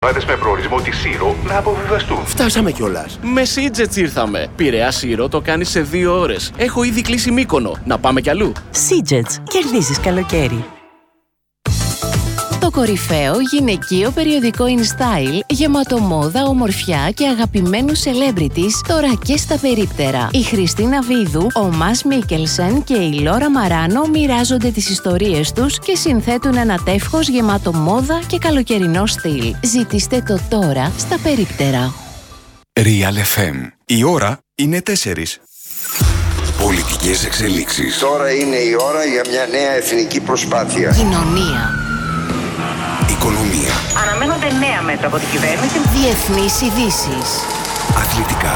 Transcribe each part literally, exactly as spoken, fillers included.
Βάδες με προορισμό τη Σύρο να αποβιβαστούν. Φτάσαμε κιόλας. Με Σίτζετς ήρθαμε. Πειραιά Σύρο το κάνει σε δύο ώρες. Έχω ήδη κλείσει Μύκονο. Να πάμε κι αλλού. Σίτζετς. Κερδίζεις καλοκαίρι. Το κορυφαίο γυναικείο περιοδικό InStyle, γεμάτο μόδα, ομορφιά και αγαπημένους celebrities, τώρα και στα περίπτερα. Η Χριστίνα Βίδου, ο Μας Μίκελσεν και η Λόρα Μαράνο μοιράζονται τις ιστορίες τους και συνθέτουν ένα τεύχος γεμάτο μόδα και καλοκαιρινό στυλ. Ζητήστε το τώρα στα περίπτερα. Real εφ εμ. Η ώρα είναι τέσσερις. Πολιτικές εξελίξεις. Τώρα είναι η ώρα για μια νέα εθνική προσπάθεια. Κοινωνία. Οικονομία. Αναμένονται νέα μέτρα από την κυβέρνηση. Διεθνείς ειδήσεις. Αθλητικά.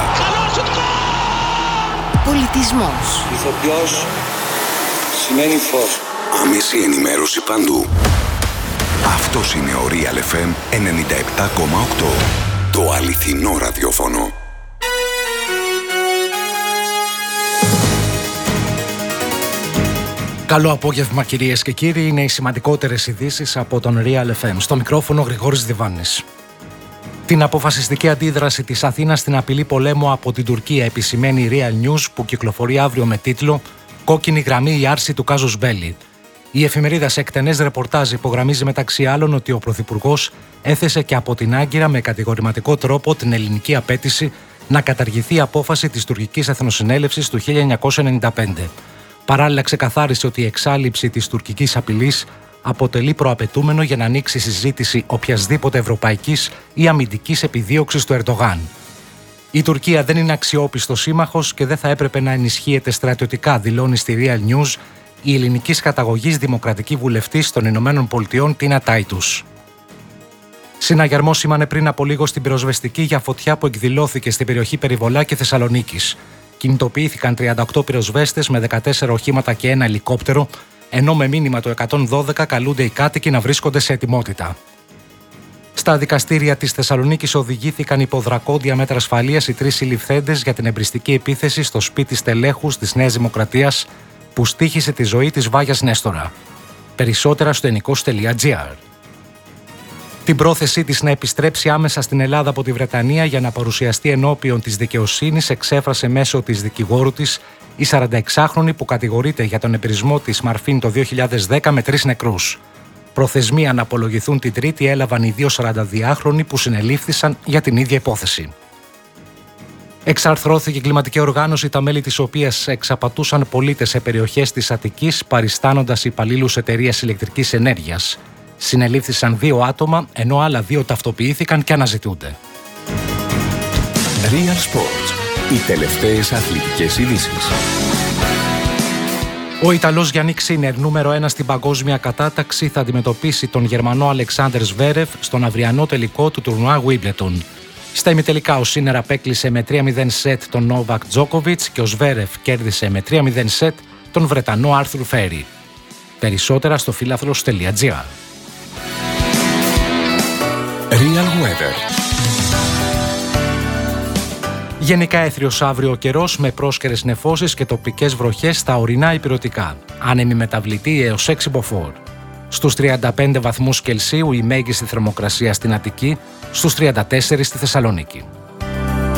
Πολιτισμός. Ηθοποιός σημαίνει φως. Άμεση ενημέρωση παντού. Αυτός είναι ο Real εφ εμ ενενήντα επτά κόμμα οκτώ. Το αληθινό ραδιόφωνο. Καλό απόγευμα κυρίες και κύριοι, είναι οι σημαντικότερες ειδήσεις από τον Real εφ εμ. Στο μικρόφωνο Γρηγόρης Διβάνης. Την αποφασιστική αντίδραση της Αθήνας στην απειλή πολέμου από την Τουρκία επισημαίνει η Real News, που κυκλοφορεί αύριο με τίτλο «Κόκκινη γραμμή, η άρση του κάζους μπέλι». Η εφημερίδα σε εκτενές ρεπορτάζ υπογραμμίζει μεταξύ άλλων ότι ο Πρωθυπουργός έθεσε και από την Άγκυρα με κατηγορηματικό τρόπο την ελληνική απέτηση να καταργηθεί η απόφαση της τουρκικής εθνοσυνέλευσης του χίλια εννιακόσια ενενήντα πέντε. Παράλληλα, ξεκαθάρισε ότι η εξάλειψη της τουρκικής απειλής αποτελεί προαπαιτούμενο για να ανοίξει συζήτηση οποιασδήποτε ευρωπαϊκής ή αμυντικής επιδίωξης του Ερντογάν. Η Τουρκία δεν είναι αξιόπιστος σύμμαχος και δεν θα έπρεπε να ενισχύεται στρατιωτικά, δηλώνει στη Real News η ελληνικής καταγωγής δημοκρατική βουλευτής των Ηνωμένων Πολιτειών Τίνα Τάιτους. Συναγερμό σήμανε πριν από λίγο στην πυροσβεστική για φωτιά που εκδηλώθηκε στην περιοχή Περιβολά και Θεσσαλονίκης. Κινητοποιήθηκαν τριάντα οκτώ πυροσβέστες με δεκατέσσερα οχήματα και ένα ελικόπτερο, ενώ με μήνυμα το εκατόν δώδεκα καλούνται οι κάτοικοι να βρίσκονται σε ετοιμότητα. Στα δικαστήρια της Θεσσαλονίκης οδηγήθηκαν υπό δρακόντια μέτρα ασφαλείας οι τρεις συλληφθέντες για την εμπριστική επίθεση στο σπίτι στελέχους της Νέας Δημοκρατίας που στοίχησε τη ζωή της Βάγιας Νέστορα. Περισσότερα στο ενικός τελεία τζι άρ. Την πρόθεσή της να επιστρέψει άμεσα στην Ελλάδα από τη Βρετανία για να παρουσιαστεί ενώπιον της δικαιοσύνης εξέφρασε μέσω της δικηγόρου της η σαρανταεξάχρονη που κατηγορείται για τον επειρισμό της Μαρφίν το δύο χιλιάδες δέκα με τρεις νεκρούς. Προθεσμία να απολογηθούν την Τρίτη έλαβαν οι δύο σαρανταδυάχρονοι που συνελήφθησαν για την ίδια υπόθεση. Εξαρθρώθηκε η κλιματική οργάνωση, τα μέλη της οποίας εξαπατούσαν πολίτες σε περιοχές της Αττικής παριστάνοντας υπαλλήλους εταιρείας ηλεκτρικής ενέργειας. Συνελήφθησαν δύο άτομα, ενώ άλλα δύο ταυτοποιήθηκαν και αναζητούνται. Real Sports. Οι τελευταίες αθλητικές ειδήσεις. Ο Ιταλός Γιάννικ Σίνερ, νούμερο ένα στην παγκόσμια κατάταξη, θα αντιμετωπίσει τον Γερμανό Αλεξάντερ Σβέρεφ στον αυριανό τελικό του τουρνουά Wimbledon. Στα ημιτελικά ο Σίνερ απέκλεισε με τρία μηδέν σετ τον Νόβακ Τζόκοβιτς και ο Σβέρεφ κέρδισε με τρία μηδέν σετ τον Βρετανό Άρθουρ Φέρι. Περισσότερα στο φίλαθλος τελεία τζι άρ. Real Weather. Γενικά έθριος αύριο ο καιρός με πρόσκαιρες νεφώσεις και τοπικές βροχές στα ορεινά ηπειρωτικά. Άνεμη μεταβλητή έως έξι μποφόρ. Στους τριάντα πέντε βαθμούς Κελσίου η μέγιστη θερμοκρασία στην Αττική, στους τριάντα τέσσερα στη Θεσσαλονίκη.